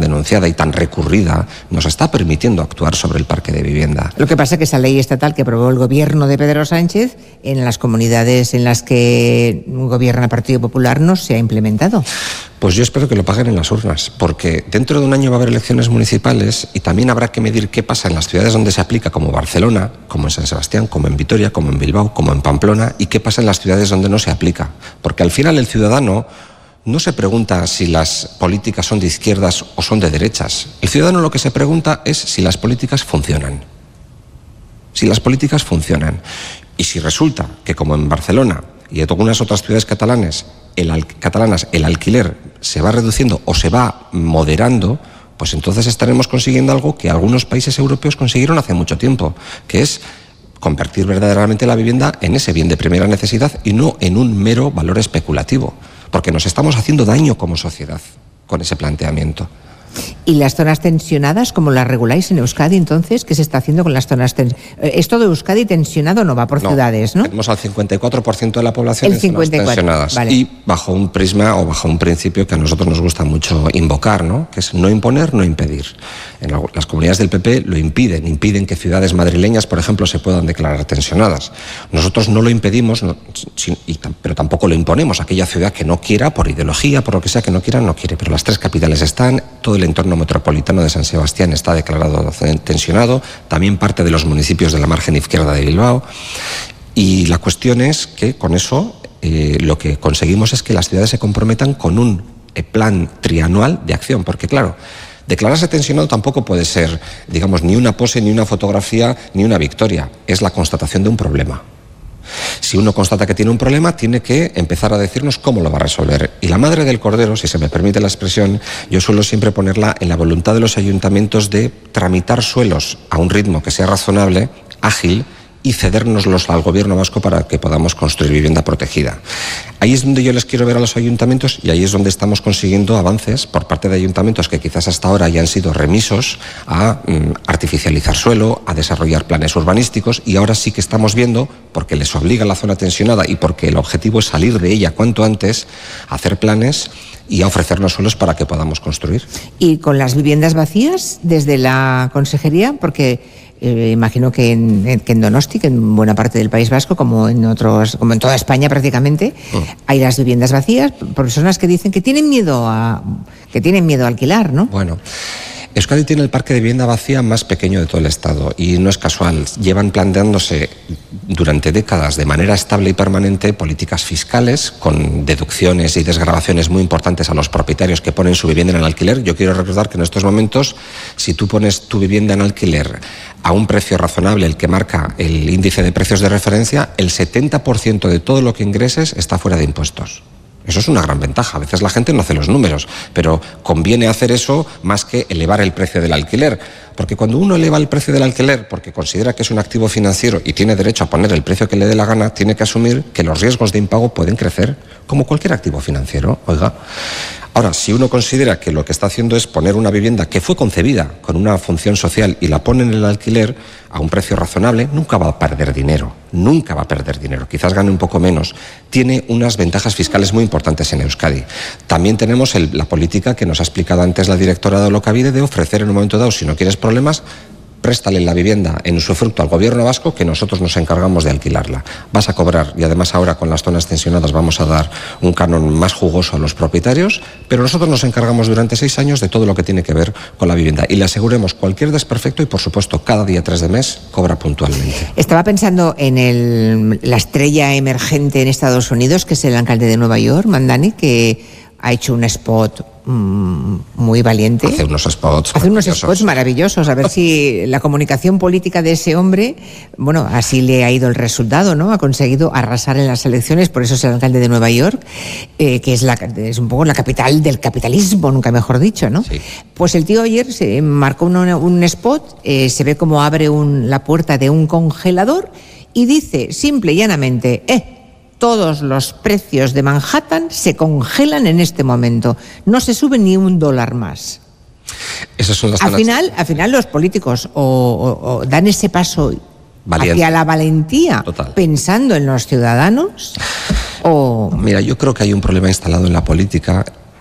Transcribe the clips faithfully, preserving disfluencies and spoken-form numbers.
denunciada y tan recurrida nos está permitiendo actuar sobre el parque de vivienda. Lo que pasa es que esa ley estatal que aprobó el gobierno de Pedro Sánchez, en las comunidades en las que gobierna el Partido Popular, no se ha implementado. Pues yo espero que lo paguen en las urnas, porque dentro de un año va a haber elecciones municipales y también habrá que medir qué pasa en las ciudades donde se aplica, como Barcelona, como en San Sebastián, como en Vitoria, como en Bilbao, como en Pamplona, y qué pasa en las ciudades donde no se aplica. Porque al final el ciudadano no se pregunta si las políticas son de izquierdas o son de derechas. El ciudadano lo que se pregunta es si las políticas funcionan. Si las políticas funcionan. Y si resulta que, como en Barcelona y en algunas otras ciudades catalanes, el al- catalanas, el alquiler se va reduciendo o se va moderando, pues entonces estaremos consiguiendo algo que algunos países europeos consiguieron hace mucho tiempo, que es convertir verdaderamente la vivienda en ese bien de primera necesidad y no en un mero valor especulativo, porque nos estamos haciendo daño como sociedad con ese planteamiento. ¿Y las zonas tensionadas, cómo las reguláis en Euskadi entonces? ¿Qué se está haciendo con las zonas tensionadas? ¿Es todo Euskadi tensionado o no? Va por No, ciudades, ¿no? Tenemos al cincuenta y cuatro por ciento de la población El en zonas cincuenta y cuatro, tensionadas. vale. Y bajo un prisma o bajo un principio que a nosotros nos gusta mucho invocar, ¿no? Que es no imponer, no impedir. En la- las comunidades del P P lo impiden, impiden que ciudades madrileñas, por ejemplo, se puedan declarar tensionadas. Nosotros no lo impedimos, no, sin- y tam- pero tampoco lo imponemos. Aquella ciudad que no quiera, por ideología, por lo que sea que no quiera, no quiere. Pero las tres capitales están, todo el entorno metropolitano de San Sebastián está declarado tensionado, también parte de los municipios de la margen izquierda de Bilbao. Y la cuestión es que con eso eh, lo que conseguimos es que las ciudades se comprometan con un eh, plan trianual de acción, porque claro, declararse tensionado tampoco puede ser, digamos, ni una pose, ni una fotografía, ni una victoria, es la constatación de un problema. Si uno constata que tiene un problema, tiene que empezar a decirnos cómo lo va a resolver. Y la madre del cordero, si se me permite la expresión, yo suelo siempre ponerla en la voluntad de los ayuntamientos de tramitar suelos a un ritmo que sea razonable, ágil, y cedérnoslos al gobierno vasco para que podamos construir vivienda protegida. Ahí es donde yo les quiero ver a los ayuntamientos y ahí es donde estamos consiguiendo avances por parte de ayuntamientos que quizás hasta ahora ya han sido remisos a mm, artificializar suelo, a desarrollar planes urbanísticos, y ahora sí que estamos viendo, porque les obliga la zona tensionada y porque el objetivo es salir de ella cuanto antes, a hacer planes y a ofrecernos suelos para que podamos construir. ¿Y con las viviendas vacías desde la consejería? Porque eh, imagino que en, que en Donosti, que en buena parte del País Vasco, como en otros, como en toda España prácticamente, mm. hay las viviendas vacías, personas que dicen que tienen miedo a que tienen miedo a alquilar, ¿no? Bueno, Euskadi tiene el parque de vivienda vacía más pequeño de todo el Estado y no es casual. Llevan planteándose durante décadas de manera estable y permanente políticas fiscales con deducciones y desgravaciones muy importantes a los propietarios que ponen su vivienda en el alquiler. Yo quiero recordar que en estos momentos, si tú pones tu vivienda en alquiler a un precio razonable, el que marca el índice de precios de referencia, el setenta por ciento de todo lo que ingreses está fuera de impuestos. Eso es una gran ventaja. A veces la gente no hace los números, pero conviene hacer eso más que elevar el precio del alquiler. Porque cuando uno eleva el precio del alquiler porque considera que es un activo financiero y tiene derecho a poner el precio que le dé la gana, tiene que asumir que los riesgos de impago pueden crecer, como cualquier activo financiero, oiga. Ahora, si uno considera que lo que está haciendo es poner una vivienda que fue concebida con una función social y la pone en el alquiler a un precio razonable, nunca va a perder dinero, nunca va a perder dinero, quizás gane un poco menos. Tiene unas ventajas fiscales muy importantes en Euskadi. También tenemos el, la política que nos ha explicado antes la directora de Olokabide de ofrecer en un momento dado, si no quieres problemas, préstale la vivienda en usufructo al gobierno vasco, que nosotros nos encargamos de alquilarla. Vas a cobrar, y además ahora con las zonas tensionadas vamos a dar un canon más jugoso a los propietarios, pero nosotros nos encargamos durante seis años de todo lo que tiene que ver con la vivienda y le aseguremos cualquier desperfecto y, por supuesto, cada día tres de mes cobra puntualmente. Estaba pensando en el, la estrella emergente en Estados Unidos, que es el alcalde de Nueva York, Mamdani, que ha hecho un spot mmm, muy valiente. Hace unos spots Hace unos spots maravillosos. A ver si la comunicación política de ese hombre, bueno, así le ha ido el resultado, ¿no? Ha conseguido arrasar en las elecciones, por eso es el alcalde de Nueva York, eh, que es, la, es un poco la capital del capitalismo, nunca mejor dicho, ¿no? Sí. Pues el tío ayer se marcó un, un spot, eh, se ve cómo abre un, la puerta de un congelador y dice simple y llanamente, eh, todos los precios de Manhattan se congelan en este momento. No se sube ni un dólar más. Esas son las al, final, al final los políticos o, o, o dan ese paso Valiente. hacia la valentía, Total. pensando en los ciudadanos, o... Mira, yo creo que hay un problema instalado en la política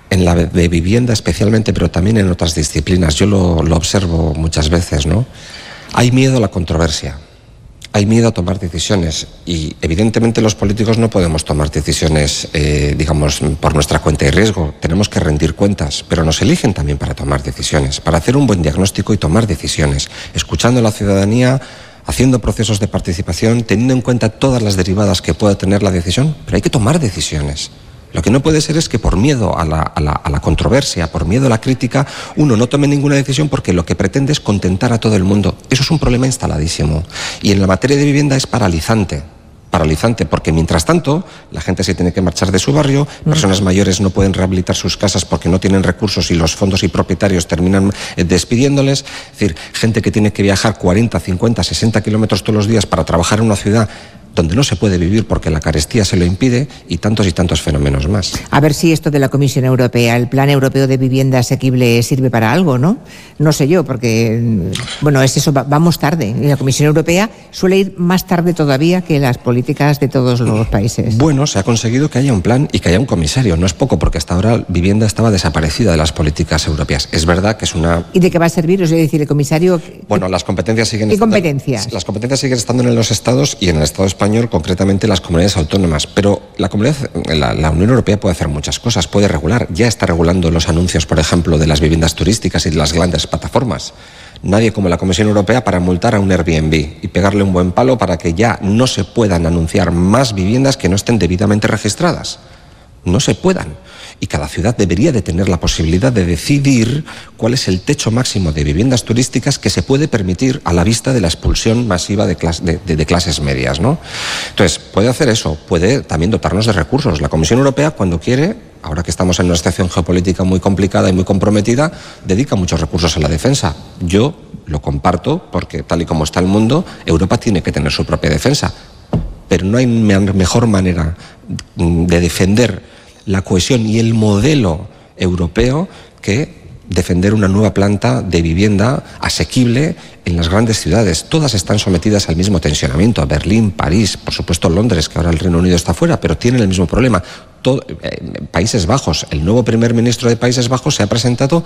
en la de vivienda especialmente, pero también en otras disciplinas, yo lo, lo observo muchas veces, ¿no? Hay miedo a la controversia, hay miedo a tomar decisiones y evidentemente los políticos no podemos tomar decisiones, eh, digamos, por nuestra cuenta y riesgo, tenemos que rendir cuentas, pero nos eligen también para tomar decisiones, para hacer un buen diagnóstico y tomar decisiones, escuchando a la ciudadanía, haciendo procesos de participación, teniendo en cuenta todas las derivadas que pueda tener la decisión, pero hay que tomar decisiones. Lo que no puede ser es que por miedo a la, a la, a la controversia, por miedo a la crítica, uno no tome ninguna decisión porque lo que pretende es contentar a todo el mundo. Eso es un problema instaladísimo. Y en la materia de vivienda es paralizante. Paralizante, porque mientras tanto la gente se tiene que marchar de su barrio, personas mayores no pueden rehabilitar sus casas porque no tienen recursos y los fondos y propietarios terminan despidiéndoles. Es decir, gente que tiene que viajar cuarenta, cincuenta, sesenta kilómetros todos los días para trabajar en una ciudad donde no se puede vivir porque la carestía se lo impide, y tantos y tantos fenómenos más. A ver si esto de la Comisión Europea, el Plan Europeo de Vivienda Asequible, sirve para algo, ¿no? No sé yo, porque, bueno, es eso, vamos tarde. La Comisión Europea suele ir más tarde todavía que las políticas de todos los países. Bueno, se ha conseguido que haya un plan y que haya un comisario. No es poco, porque hasta ahora vivienda estaba desaparecida de las políticas europeas. Es verdad que es una... ¿Y de qué va a servir? Os voy a decir, el comisario... Bueno, las competencias siguen... ¿Qué estando... competencias? Las competencias siguen estando en los estados y en el Estado español, concretamente las comunidades autónomas, pero la, comunidad, la, la Unión Europea puede hacer muchas cosas, puede regular, ya está regulando los anuncios, por ejemplo, de las viviendas turísticas y de las grandes plataformas. Nadie como la Comisión Europea para multar a un Airbnb y pegarle un buen palo para que ya no se puedan anunciar más viviendas que no estén debidamente registradas. No se puedan. Y cada ciudad debería de tener la posibilidad de decidir cuál es el techo máximo de viviendas turísticas que se puede permitir a la vista de la expulsión masiva de, clas de, de, de clases medias, ¿no? Entonces, puede hacer eso, puede también dotarnos de recursos. La Comisión Europea, cuando quiere, ahora que estamos en una situación geopolítica muy complicada y muy comprometida, dedica muchos recursos a la defensa. Yo lo comparto porque, tal y como está el mundo, Europa tiene que tener su propia defensa. Pero no hay mejor manera de defender la cohesión y el modelo europeo que defender una nueva planta de vivienda asequible en las grandes ciudades. Todas están sometidas al mismo tensionamiento. Berlín, París, por supuesto Londres, que ahora el Reino Unido está fuera, pero tienen el mismo problema. Todo, eh, Países Bajos, el nuevo primer ministro de Países Bajos se ha presentado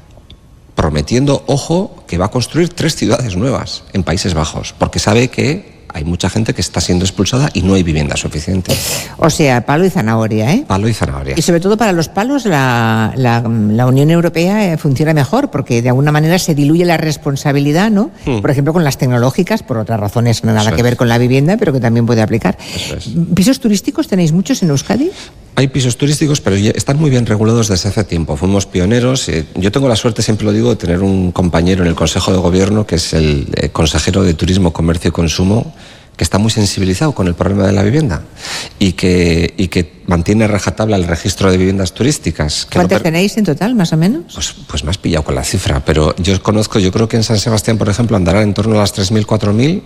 prometiendo, ojo, que va a construir tres ciudades nuevas en Países Bajos, porque sabe que hay mucha gente que está siendo expulsada y no hay vivienda suficiente. O sea, palo y zanahoria, ¿eh? Palo y zanahoria. Y sobre todo para los palos la, la, la Unión Europea funciona mejor porque de alguna manera se diluye la responsabilidad, ¿no? Mm. Por ejemplo, con las tecnológicas, por otras razones nada Eso que es. ver con la vivienda, pero que también puede aplicar. Es. ¿Pisos turísticos tenéis muchos en Euskadi? Hay pisos turísticos, pero ya están muy bien regulados desde hace tiempo. Fuimos pioneros. Yo tengo la suerte, siempre lo digo, de tener un compañero en el Consejo de Gobierno que es el consejero de Turismo, Comercio y Consumo, que está muy sensibilizado con el problema de la vivienda y que, y que mantiene a rajatabla el registro de viviendas turísticas. ¿Cuántas per... tenéis en total, más o menos? Pues, pues me has pillado con la cifra, pero yo conozco, yo creo que en San Sebastián, por ejemplo, andará en torno a las tres mil, cuatro mil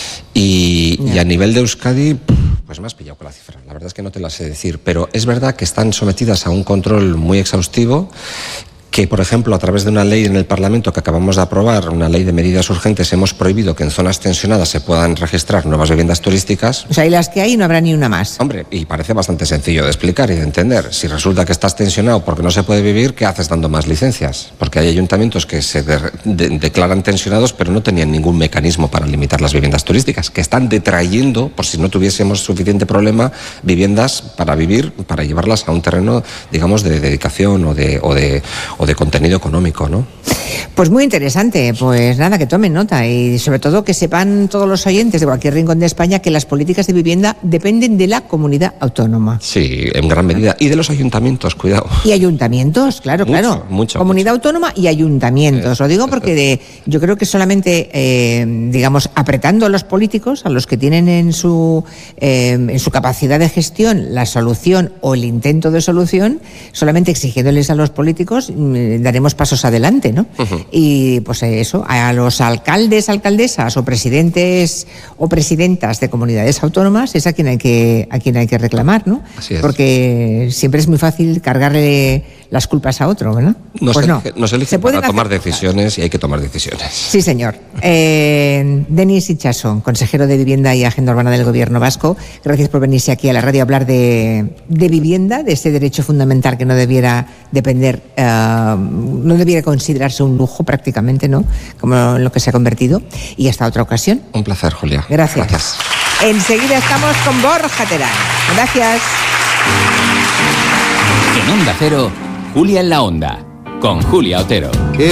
y, y a nivel de Euskadi, pues me has pillado con la cifra. La verdad es que no te la sé decir, pero es verdad que están sometidas a un control muy exhaustivo, que, por ejemplo, a través de una ley en el Parlamento que acabamos de aprobar, una ley de medidas urgentes, hemos prohibido que en zonas tensionadas se puedan registrar nuevas viviendas turísticas. O sea, y las que hay no habrá ni una más. Hombre, y parece bastante sencillo de explicar y de entender. Si resulta que estás tensionado porque no se puede vivir, ¿qué haces dando más licencias? Porque hay ayuntamientos que se de, de, declaran tensionados pero no tenían ningún mecanismo para limitar las viviendas turísticas, que están detrayendo, por si no tuviésemos suficiente problema, viviendas para vivir, para llevarlas a un terreno, digamos, de dedicación o de... O de o de contenido económico, ¿no? Pues muy interesante, pues nada, que tomen nota y sobre todo que sepan todos los oyentes de cualquier rincón de España que las políticas de vivienda dependen de la comunidad autónoma. Sí, en gran medida, y de los ayuntamientos, cuidado. Y ayuntamientos, claro, mucho, claro. Mucho, comunidad mucho. autónoma y ayuntamientos, sí, lo digo porque de, yo creo que solamente, eh, digamos, apretando a los políticos, a los que tienen en su, eh, en su capacidad de gestión la solución o el intento de solución, solamente exigiéndoles a los políticos daremos pasos adelante, ¿no? Uh-huh. Y pues eso, a los alcaldes, alcaldesas o presidentes o presidentas de comunidades autónomas es a quien hay que, a quien hay que reclamar, ¿no? Así es. Porque siempre es muy fácil cargarle las culpas a otro, ¿verdad? Nos pues no. Elige, nos elige Se para tomar hacer... decisiones y hay que tomar decisiones. Sí, señor. Eh, Denis Itxaso, consejero de Vivienda y Agenda Urbana del Gobierno Vasco, gracias por venirse aquí a la radio a hablar de, de vivienda, de este derecho fundamental que no debiera depender, uh, no debiera considerarse un lujo prácticamente, ¿no? Como en lo que se ha convertido. Y hasta otra ocasión. Un placer, Julia. Gracias. Gracias. Enseguida estamos con Borja Terán. Gracias. En Onda Cero, Julia en la Onda, con Julia Otero.